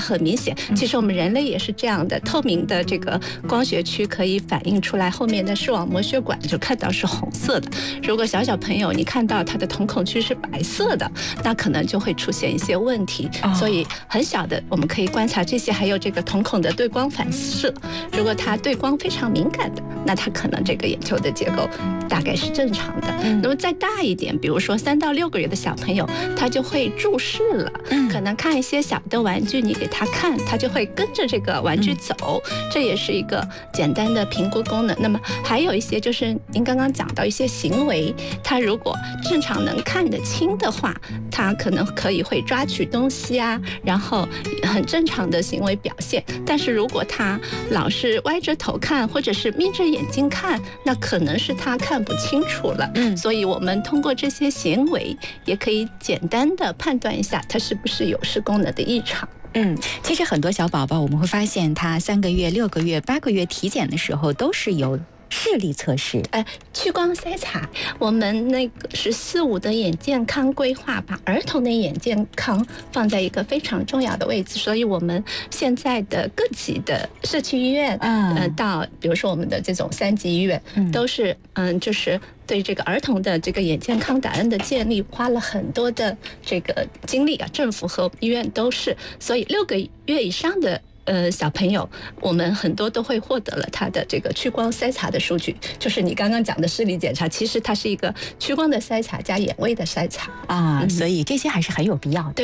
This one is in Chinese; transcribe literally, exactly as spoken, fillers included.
很明显。其实我们人类也是这样的，透明的这个光学区可以反映出来后面的视网膜血管，就看到是红色的。如果小小朋友你看到他的瞳孔区是白色的，那可能就会出现一些问题。所以很小的我们可以观察这些，还有这个瞳孔的对光反射。如果他对光非常敏感的，那他可能这个眼球的结构大概是正常的。嗯、那么再大一点，比如说三到六个月的小朋友，他就会注视了，嗯、可能看一些小的玩具，你给他看，他就会跟着这个玩具走，嗯、这也是一个简单的评估功能。那么还有一些就是您刚刚讲到一些行为，他如果正常能看得清的话，他可能可以会抓取东西啊，然后很正常的行为表现。但是如果他老是歪着头看，或者是眯着眼睛看，那可能是他看不清楚了。嗯，所以我们通过这些行为，也可以简单的判断一下他是不是有视功能的异常。 嗯，其实很多小宝宝，我们会发现他三个月、六个月、八个月体检的时候，都是有视力测试。 呃，屈光筛查，我们那个“十四五”的眼健康规划，把儿童的眼健康放在一个非常重要的位置。所以，我们现在的各级的社区医院，嗯、呃，到比如说我们的这种三级医院，嗯、都是嗯，就是对这个儿童的这个眼健康档案的建立，花了很多的这个精力啊，政府和医院都是。所以，六个月以上的。呃，小朋友，我们很多都会获得了他的这个屈光筛查的数据，就是你刚刚讲的视力检查，其实它是一个屈光的筛查加眼位的筛查啊，嗯、所以这些还是很有必要的。